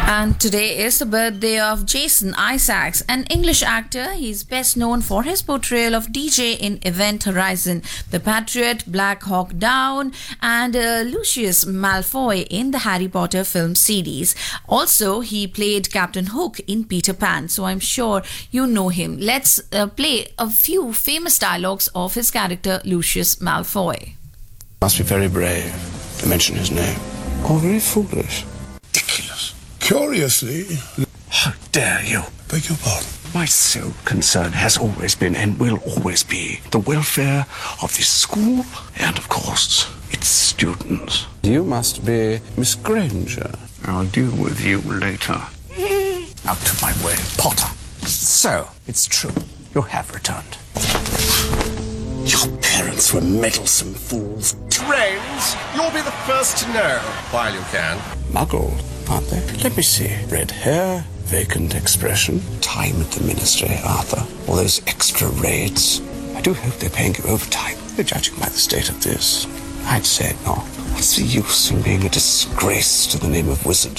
And today is the birthday of Jason Isaacs, an English actor. He's best known for his portrayal of DJ in Event Horizon, The Patriot, Black Hawk Down, and Lucius Malfoy in the Harry Potter film series. Also, he played Captain Hook in Peter Pan, so I'm sure you know him. Let's play a few famous dialogues of his character Lucius Malfoy. Must be very brave to mention his name, or very foolish. Ridiculous. Curiously... How dare you? Beg your pardon? My sole concern has always been and will always be the welfare of this school and, of course, its students. You must be Miss Granger. I'll deal with you later. Out of my way, Potter. So, it's true. You have returned. Your parents were meddlesome fools. Trains, you'll be the first to know, while you can. Muggle, aren't they? Let me see. Red hair, vacant expression. Time at the ministry, Arthur. All those extra raids. I do hope they're paying you overtime. But judging by the state of this, I'd say not. What's the use in being a disgrace to the name of wizard?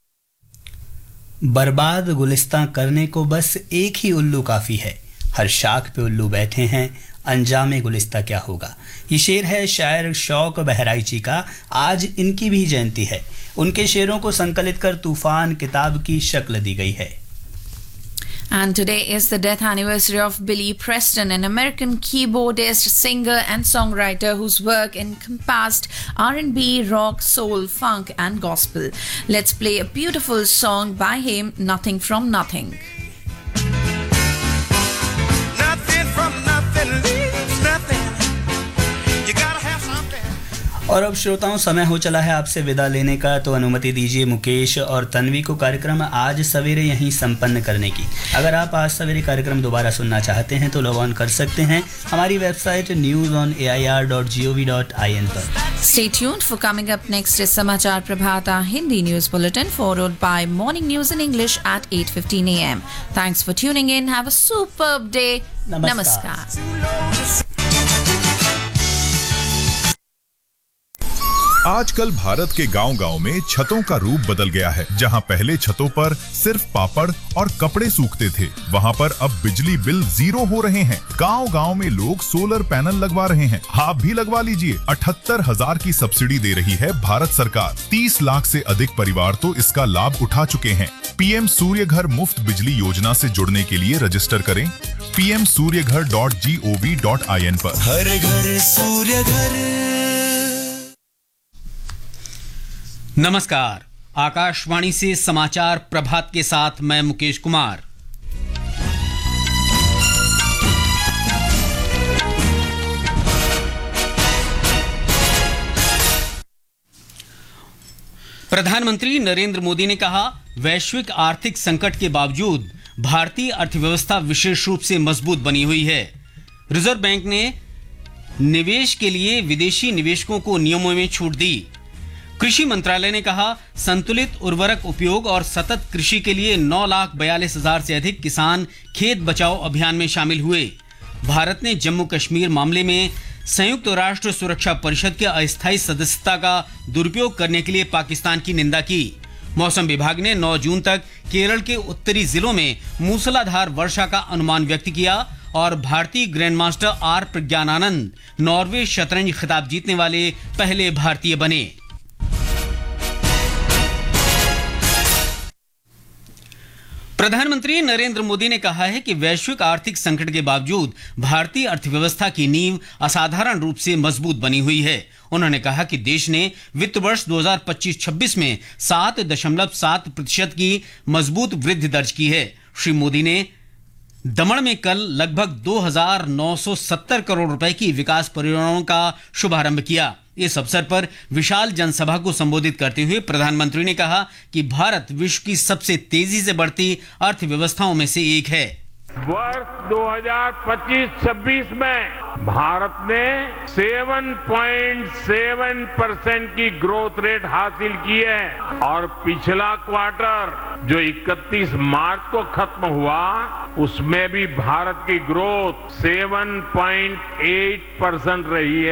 बर्बाद गुलिस्तां करने को बस एक ही उल्लू काफी है. हर शाख पे उल्लू बैठे हैं, अंजामे गुलिस्ता क्या होगा. ये शेर है शायर शौक बहराइची का. आज इनकी भी जयंती है. उनके शेरों को संकलित कर तूफान किताब की शक्ल दी गई है. And today is the death anniversary of Billy Preston, an American keyboardist, singer and songwriter whose work encompassed R&B, rock, soul, funk and gospel. Let's play a beautiful song by him, Nothing from Nothing. Nothing from nothing leaves nothing. You gotta have something. और अब श्रोताओं, समय हो चला है आपसे विदा लेने का, तो अनुमति दीजिए मुकेश और तन्वी को कार्यक्रम आज सवेरे यहीं संपन्न करने की. अगर आप आज सवेरे कार्यक्रम दोबारा सुनना चाहते हैं तो लॉग ऑन कर सकते हैं हमारी वेबसाइट newsonair.gov.in पर. Stay tuned for coming up next is Samachar Prabhata Hindi News Bulletin followed by Morning News in English at 8:15 a.m. Thanks for tuning in. Have a superb day. Namaskar. आजकल भारत के गांव-गांव में छतों का रूप बदल गया है. जहां पहले छतों पर सिर्फ पापड़ और कपड़े सूखते थे, वहां पर अब बिजली बिल 0 हो रहे हैं. गांव-गांव में लोग सोलर पैनल लगवा रहे हैं. आप भी लगवा लीजिए. 78,000 की सब्सिडी दे रही है भारत सरकार. 30 लाख से अधिक परिवार तो इसका लाभ उठा चुके हैं. पीएम सूर्य घर मुफ्त बिजली योजना से जुड़ने के लिए रजिस्टर करें pmsuryaghar.gov.in पर. हर घर सूर्य घर. नमस्कार. आकाशवाणी से समाचार प्रभात के साथ मैं मुकेश कुमार. प्रधानमंत्री नरेंद्र मोदी ने कहा, वैश्विक आर्थिक संकट के बावजूद भारतीय अर्थव्यवस्था विशेष रूप से मजबूत बनी हुई है. रिजर्व बैंक ने निवेश के लिए विदेशी निवेशकों को नियमों में छूट दी. कृषि मंत्रालय ने कहा, संतुलित उर्वरक उपयोग और सतत कृषि के लिए 9,42,000 से अधिक किसान खेत बचाओ अभियान में शामिल हुए. भारत ने जम्मू कश्मीर मामले में संयुक्त राष्ट्र सुरक्षा परिषद के अस्थायी सदस्यता का दुरुपयोग करने के लिए पाकिस्तान की निंदा की. मौसम विभाग ने 9 जून तक केरल के उत्तरी जिलों में मूसलाधार वर्षा का अनुमान व्यक्त किया और भारतीय ग्रैंडमास्टर आर प्रज्ञानानंद नॉर्वे शतरंज खिताब जीतने वाले पहले भारतीय बने. प्रधानमंत्री नरेंद्र मोदी ने कहा है कि वैश्विक आर्थिक संकट के बावजूद भारतीय अर्थव्यवस्था की नींव असाधारण रूप से मजबूत बनी हुई है. उन्होंने कहा कि देश ने वित्त वर्ष 2025-26 में 7.7% की मजबूत वृद्धि दर्ज की है. श्री मोदी ने दमन में कल लगभग 2,970 करोड़ रुपए की विकास परियोजनाओं का शुभारंभ किया. इस अवसर पर विशाल जनसभा को संबोधित करते हुए प्रधानमंत्री ने कहा कि भारत विश्व की सबसे तेजी से बढ़ती अर्थव्यवस्थाओं में से एक है. वर्ष 2025-26 में भारत ने 7.7% की ग्रोथ रेट हासिल की है और पिछला क्वार्टर जो 31 मार्च को खत्म हुआ उसमें भी भारत की ग्रोथ 7.8% रही है.